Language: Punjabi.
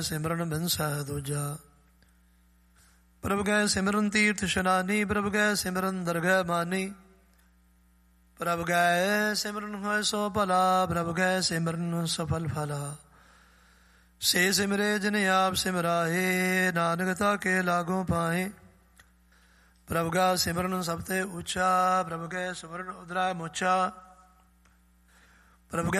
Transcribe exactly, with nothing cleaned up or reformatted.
ਸਿਮਰਨ ਬਿਨਸੈ ਦੂਜਾ। ਪ੍ਰਭ ਗਏ ਸਿਮਰਨ ਤੀਰਥ ਇਸ਼ਨਾਨੀ, ਪ੍ਰਭ ਗਏ ਸਿਮਰਨ ਦਰਗਹਿ ਮਾਨੀ। ਪ੍ਰਭ ਗਏ ਸਿਮਰਨ ਹੋਇ ਸੋ ਭਲਾ, ਪ੍ਰਭ ਗਏ ਸਿਮਰਨ ਸਫਲ ਫਲਾ। ਸੇ ਸਿਮਰੇ ਜਿਨ ਆਪ ਸਿਮਰਾਏ, ਨਾਨਕ ਤਾ ਕੇ ਲਾਗੋ ਪਾਏ। ਪ੍ਰਭ ਗਾ ਸਿਮਰਨ ਸਭ ਤੇ ਉੱਚਾ, ਪ੍ਰਭ ਗਏ ਸਿਮਰਨ ਉਦਰਾ ਮੁੱਚਾ। ਪ੍ਰਭ